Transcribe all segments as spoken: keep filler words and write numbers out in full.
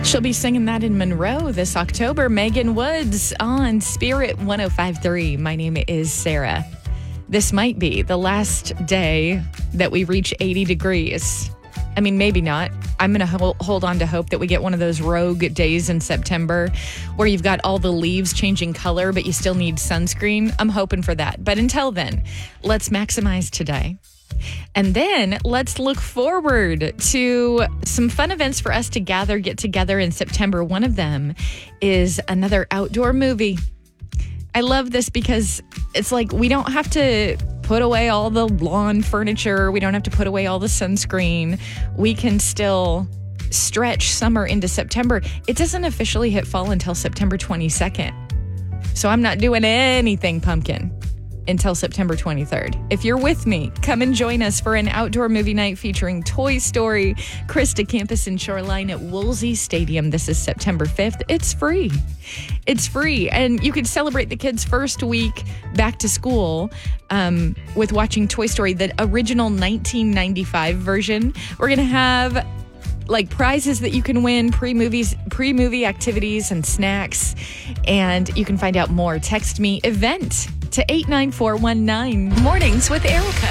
She'll be singing that in Monroe this October. Megan Woods on Spirit one oh five point three. My name is Sarah. This might be the last day that we reach eighty degrees. I mean, maybe not. I'm going to hold on to hope that we get one of those rogue days in September where you've got all the leaves changing color, but you still need sunscreen. I'm hoping for that. But until then, let's maximize today. And then let's look forward to some fun events for us to gather, get together in September. One of them is another outdoor movie. I love this because it's like we don't have to put away all the lawn furniture. We don't have to put away all the sunscreen. We can still stretch summer into September. It doesn't officially hit fall until September twenty-second. So I'm not doing anything pumpkin until September twenty-third. If you're with me, come and join us for an outdoor movie night featuring Toy Story, Krista Campus and Shoreline at Woolsey Stadium. This is September fifth. It's free. It's free. And you can celebrate the kids' first week back to school um, with watching Toy Story, the original nineteen ninety-five version. We're going to have like prizes that you can win, pre-movies, pre-movie activities and snacks. And you can find out more. Text me event to eight nine four one nine. Mornings with Erica.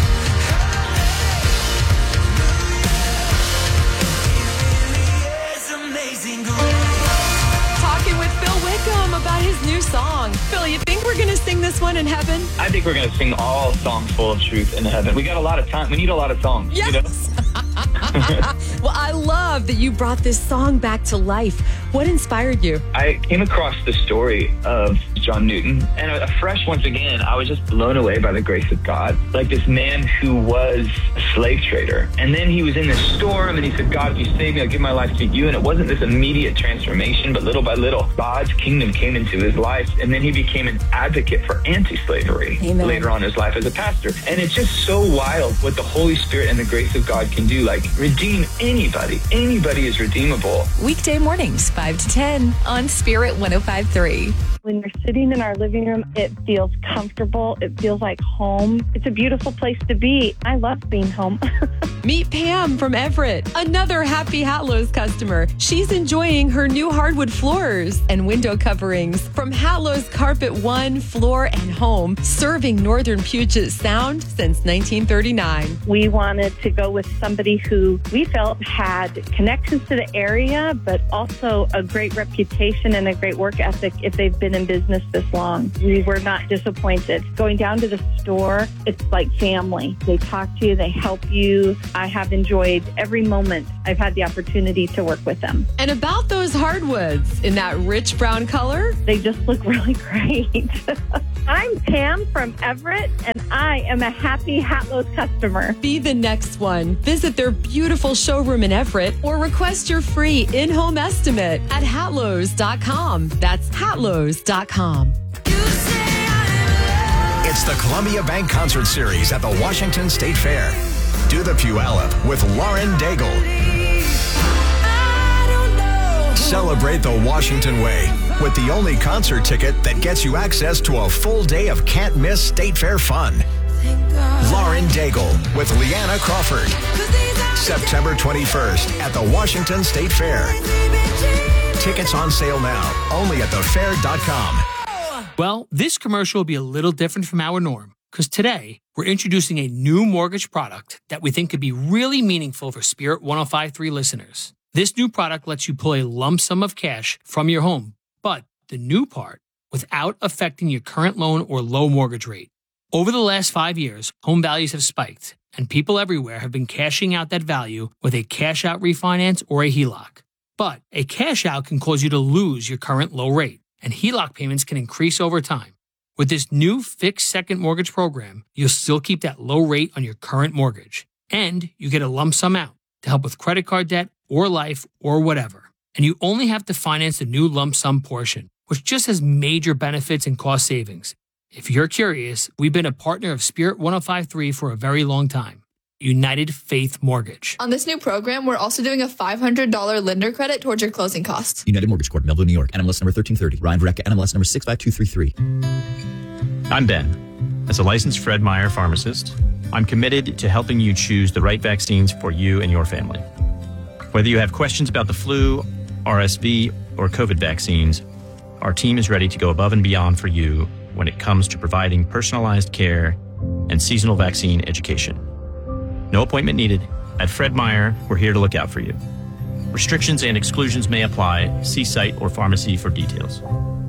Talking with Phil Wickham about his new song. Phil, you think we're going to sing this one in heaven? I think we're going to sing all songs full of truth in heaven. We got a lot of time. We need a lot of songs. Yes. You know? Well, I love that you brought this song back to life. What inspired you? I came across the story of John Newton, and afresh once again, I was just blown away by the grace of God. Like this man who was a slave trader, and then he was in this storm, and he said, God, if you save me, I'll give my life to you. And it wasn't this immediate transformation, but little by little, God's kingdom came into his life, and then he became an advocate for anti-slavery Amen. Later on in his life as a pastor. And it's just so wild what the Holy Spirit and the grace of God can do. Like, redeem anybody. Anybody is redeemable. Weekday mornings, five to ten on Spirit one oh five point three. When you're sitting in our living room, it feels comfortable. It feels like home. It's a beautiful place to be. I love being home. Meet Pam from Everett, another happy Hatlo's customer. She's enjoying her new hardwood floors and window coverings from Hatlo's Carpet One Floor and Home, serving northern Puget Sound since nineteen thirty-nine. We wanted to go with somebody who we felt had connections to the area, but also a great reputation and a great work ethic if they've been in business this long. We were not disappointed. Going down to the store, it's like family. They talk to you, they help you. I have enjoyed every moment I've had the opportunity to work with them. And about those hardwoods in that rich brown color, they just look really great. I'm Pam from Everett, and I am a happy Hatlo's customer. Be the next one. Visit their beautiful showroom in Everett or request your free in-home estimate at hatlos dot com. That's hatlos dot com. It's the Columbia Bank Concert Series at the Washington State Fair. Do the Puyallup with Lauren Daigle. Celebrate the Washington way with the only concert ticket that gets you access to a full day of can't-miss State Fair fun. Lauren Daigle with Leanna Crawford. September twenty-first at the Washington State Fair. Tickets on sale now, only at the fair dot com. Well, this commercial will be a little different from our norm, because today we're introducing a new mortgage product that we think could be really meaningful for Spirit one oh five point three listeners. This new product lets you pull a lump sum of cash from your home, but the new part, without affecting your current loan or low mortgage rate. Over the last five years, home values have spiked, and people everywhere have been cashing out that value with a cash-out refinance or a H E L O C. But a cash-out can cause you to lose your current low rate, and H E L O C payments can increase over time. With this new fixed second mortgage program, you'll still keep that low rate on your current mortgage, and you get a lump sum out to help with credit card debt or life or whatever. And you only have to finance the new lump sum portion, which just has major benefits and cost savings. If you're curious, we've been a partner of Spirit one oh five point three for a very long time. United Faith Mortgage. On this new program, we're also doing a five hundred dollars lender credit towards your closing costs. United Mortgage Corp, Melville, New York. N M L S number thirteen thirty. Ryan Vareka, N M L S number six five two three three. I'm Ben. As a licensed Fred Meyer pharmacist, I'm committed to helping you choose the right vaccines for you and your family. Whether you have questions about the flu, R S V, or COVID vaccines, our team is ready to go above and beyond for you when it comes to providing personalized care and seasonal vaccine education. No appointment needed. At Fred Meyer, we're here to look out for you. Restrictions and exclusions may apply. See site or pharmacy for details.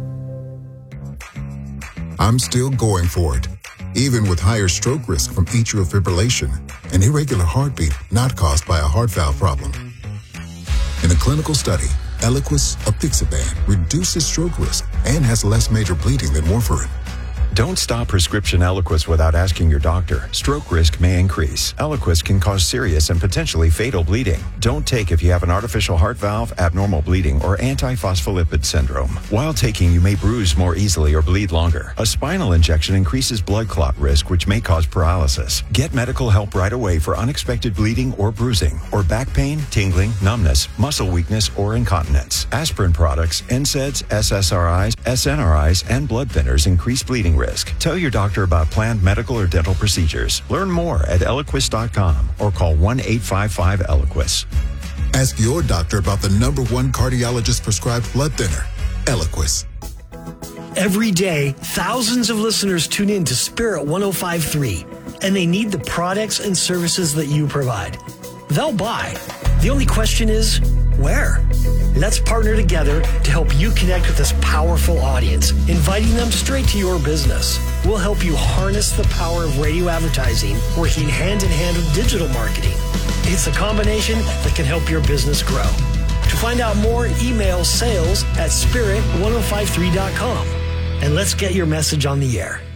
I'm still going for it, even with higher stroke risk from atrial fibrillation, an irregular heartbeat not caused by a heart valve problem. In a clinical study, Eliquis apixaban reduces stroke risk and has less major bleeding than warfarin. Don't stop prescription Eliquis without asking your doctor. Stroke risk may increase. Eliquis can cause serious and potentially fatal bleeding. Don't take if you have an artificial heart valve, abnormal bleeding, or antiphospholipid syndrome. While taking, you may bruise more easily or bleed longer. A spinal injection increases blood clot risk, which may cause paralysis. Get medical help right away for unexpected bleeding or bruising, or back pain, tingling, numbness, muscle weakness, or incontinence. Aspirin products, N SAIDs, S S R Is, S N R Is, and blood thinners increase bleeding risk. Tell your doctor about planned medical or dental procedures. Learn more at Eliquis dot com or call one eight five five Eliquis. Ask your doctor about the number one cardiologist prescribed blood thinner, Eliquis. Every day, thousands of listeners tune in to Spirit one oh five point three, and they need the products and services that you provide. They'll buy. The only question is, where? Let's partner together to help you connect with this powerful audience, inviting them straight to your business. We'll help you harness the power of radio advertising, working hand in hand with digital marketing. It's a combination that can help your business grow. To find out more, email sales at spirit ten fifty-three dot com. And let's get your message on the air.